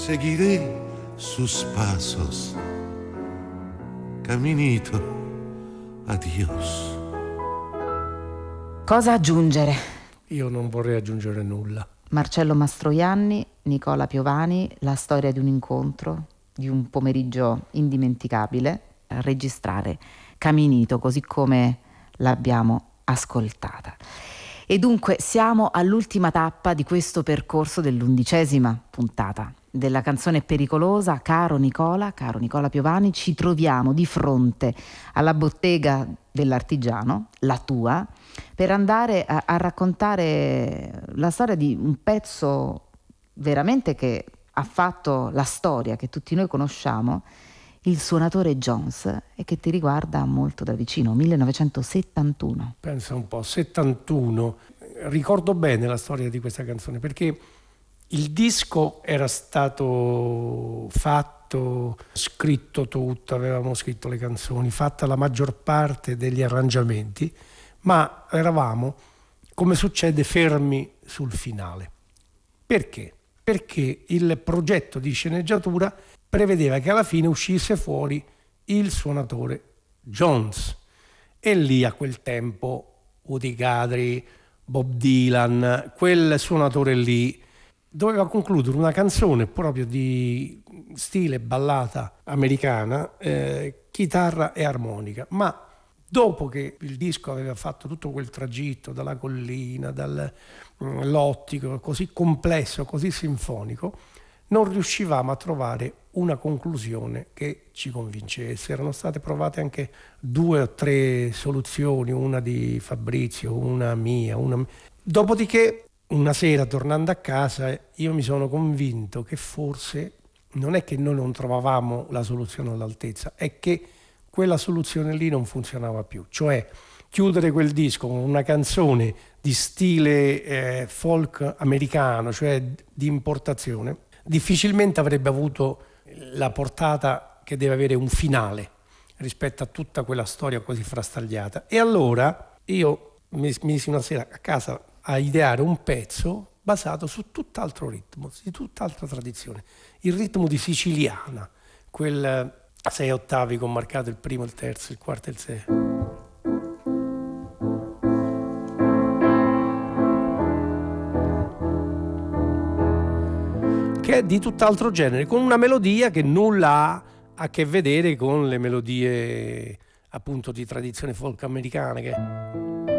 Seguiré sus pasos, caminito, adios. Cosa aggiungere? Io non vorrei aggiungere nulla. Marcello Mastroianni, Nicola Piovani, la storia di un incontro, di un pomeriggio indimenticabile, a registrare Caminito così come l'abbiamo ascoltata. E dunque siamo all'ultima tappa di questo percorso dell'11ª puntata della canzone pericolosa. Caro Nicola Piovani, ci troviamo di fronte alla bottega dell'artigiano, la tua, per andare a raccontare la storia di un pezzo veramente che ha fatto la storia che tutti noi conosciamo, Il suonatore Jones, e che ti riguarda molto da vicino, 1971. Pensa un po', 71. Ricordo bene la storia di questa canzone perché il disco era stato fatto, scritto tutto, avevamo scritto le canzoni, fatta la maggior parte degli arrangiamenti, ma eravamo, come succede, fermi sul finale. Perché? Perché il progetto di sceneggiatura prevedeva che alla fine uscisse fuori Il suonatore Jones. E lì a quel tempo Woody Guthrie, Bob Dylan, quel suonatore lì doveva concludere una canzone proprio di stile ballata americana, chitarra e armonica. Ma dopo che il disco aveva fatto tutto quel tragitto dalla collina, dall'ottico, così complesso, così sinfonico, non riuscivamo a trovare una conclusione che ci convincesse. Erano state provate anche 2 o 3 soluzioni, una di Fabrizio, una mia. Dopodiché, una sera tornando a casa, io mi sono convinto che forse non è che noi non trovavamo la soluzione all'altezza, è che quella soluzione lì non funzionava più. Cioè, chiudere quel disco con una canzone di stile folk americano, cioè di importazione, difficilmente avrebbe avuto la portata che deve avere un finale rispetto a tutta quella storia così frastagliata. E allora io mi misi una sera a casa a ideare un pezzo basato su tutt'altro ritmo, di tutt'altra tradizione, il ritmo di siciliana, quel 6 ottavi con marcato il primo, il terzo, il quarto e il sesto. Che è di tutt'altro genere, con una melodia che nulla ha a che vedere con le melodie appunto di tradizione folk americana.